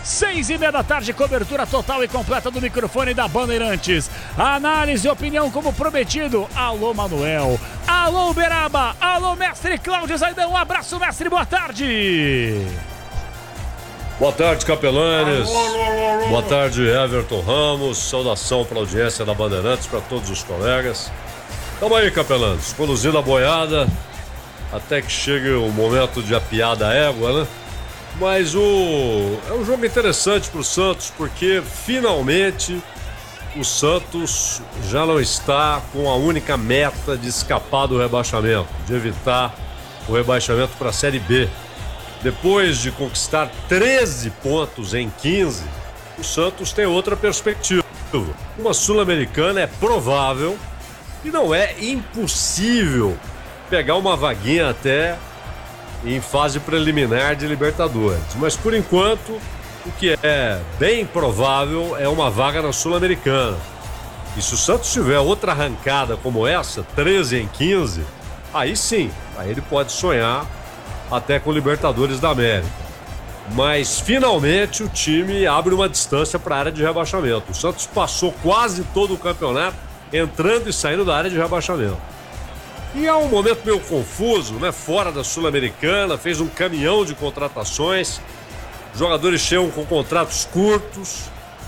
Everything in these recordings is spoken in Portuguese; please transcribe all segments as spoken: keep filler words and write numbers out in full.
Seis e meia da tarde, cobertura total e completa do microfone da Bandeirantes. Análise e opinião como prometido. Alô, Manuel. Alô, Uberaba. Alô, mestre Cláudio Zaidão. Um abraço, mestre. Boa tarde. Boa tarde, Capelanes. Boa tarde, Everton Ramos. Saudação para a audiência da Bandeirantes, para todos os colegas. Tamo aí, Capelanes, conduzindo a boiada até que chegue o momento de apiar da égua, né? Mas o é um jogo interessante para o Santos, porque finalmente o Santos já não está com a única meta de escapar do rebaixamento, de evitar o rebaixamento para a Série B. Depois de conquistar treze pontos em quinze, o Santos tem outra perspectiva. Uma Sul-Americana é provável e não é impossível pegar uma vaguinha até em fase preliminar de Libertadores. Mas por enquanto, o que é bem provável é uma vaga na Sul-Americana. E se o Santos tiver outra arrancada como essa, treze em quinze, aí sim, aí ele pode sonhar até com Libertadores da América. Mas finalmente o time abre uma distância para a área de rebaixamento. O Santos passou quase todo o campeonato entrando e saindo da área de rebaixamento. E é um momento meio confuso, né? Fora da Sul-Americana, fez um caminhão de contratações. Os jogadores chegam com contratos curtos,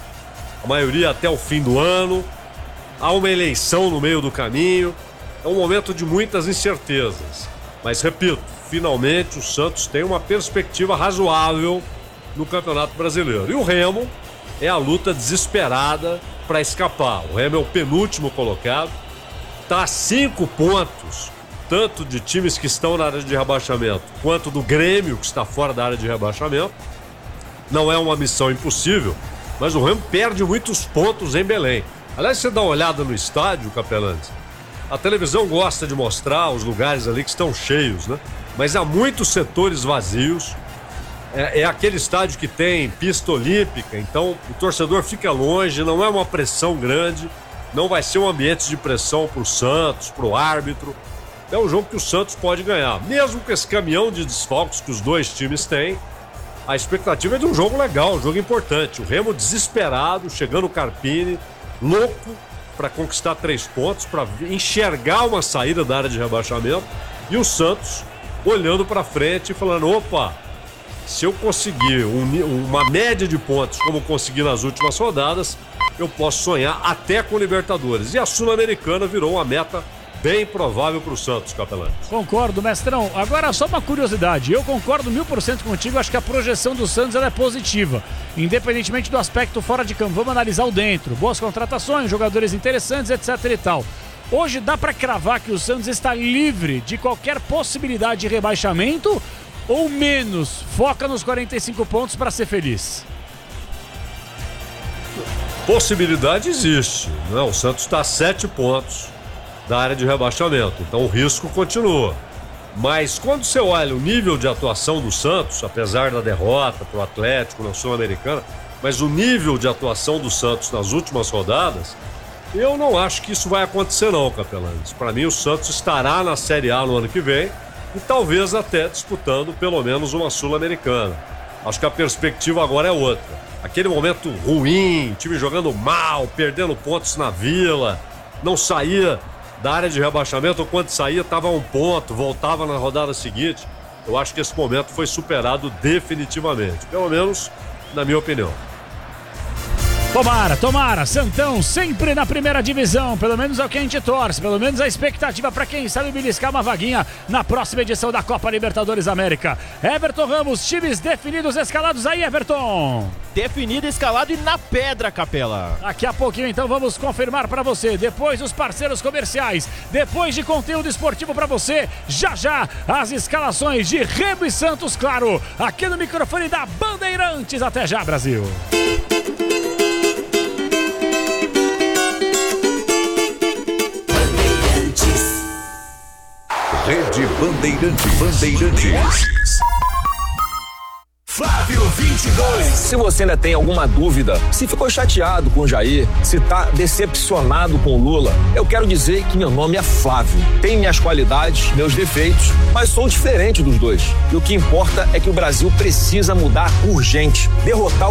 a maioria até o fim do ano. Há uma eleição no meio do caminho. É um momento de muitas incertezas. Mas repito, finalmente o Santos tem uma perspectiva razoável no Campeonato Brasileiro. E o Remo é a luta desesperada para escapar. O Remo é o penúltimo colocado, está a cinco pontos, tanto de times que estão na área de rebaixamento, quanto do Grêmio, que está fora da área de rebaixamento. Não é uma missão impossível, mas o Remo perde muitos pontos em Belém. Aliás, você dá uma olhada no estádio, Capelanes, a televisão gosta de mostrar os lugares ali que estão cheios, né? Mas há muitos setores vazios. É, é aquele estádio que tem pista olímpica, então o torcedor fica longe, não é uma pressão grande, não vai ser um ambiente de pressão pro Santos, pro árbitro. É um jogo que o Santos pode ganhar. Mesmo com esse caminhão de desfalques que os dois times têm, a expectativa é de um jogo legal, um jogo importante. O Remo desesperado, chegando o Carpini, louco para conquistar três pontos, para enxergar uma saída da área de rebaixamento, e o Santos olhando para frente e falando: opa, se eu conseguir um, uma média de pontos como consegui nas últimas rodadas, eu posso sonhar até com Libertadores. E a Sul-Americana virou uma meta bem provável para o Santos, Capelanes. Concordo, mestrão. Agora, só uma curiosidade. Eu concordo mil por cento contigo. Acho que a projeção do Santos ela é positiva. Independentemente do aspecto fora de campo, vamos analisar o dentro. Boas contratações, jogadores interessantes, etc e tal. Hoje dá para cravar que o Santos está livre de qualquer possibilidade de rebaixamento ou menos? Foca nos quarenta e cinco pontos para ser feliz. Possibilidade existe, né? O Santos está a sete pontos da área de rebaixamento, então o risco continua. Mas quando você olha o nível de atuação do Santos, apesar da derrota para o Atlético na Sul-Americana, mas o nível de atuação do Santos nas últimas rodadas, eu não acho que isso vai acontecer não, Capelanes. Para mim o Santos estará na Série A no ano que vem e talvez até disputando pelo menos uma Sul-Americana. Acho que a perspectiva agora é outra. Aquele momento ruim, time jogando mal, perdendo pontos na Vila, não saía da área de rebaixamento, ou quando saía estava a um ponto, voltava na rodada seguinte. Eu acho que esse momento foi superado definitivamente, pelo menos na minha opinião. Tomara, tomara, Santão sempre na primeira divisão, pelo menos é o que a gente torce, pelo menos a expectativa para quem sabe beliscar uma vaguinha na próxima edição da Copa Libertadores América. Everton Ramos, times definidos, escalados aí, Everton. Definido, escalado e na pedra, Capela. Daqui a pouquinho então vamos confirmar para você, depois dos parceiros comerciais, depois de conteúdo esportivo para você, já já as escalações de Remo e Santos, claro, aqui no microfone da Bandeirantes. Até já, Brasil. Rede Bandeirantes. Bandeirantes. Flávio vinte e dois. Se você ainda tem alguma dúvida, se ficou chateado com o Jair, se tá decepcionado com o Lula, eu quero dizer que meu nome é Flávio. Tenho minhas qualidades, meus defeitos, mas sou diferente dos dois. E o que importa é que o Brasil precisa mudar urgente, derrotar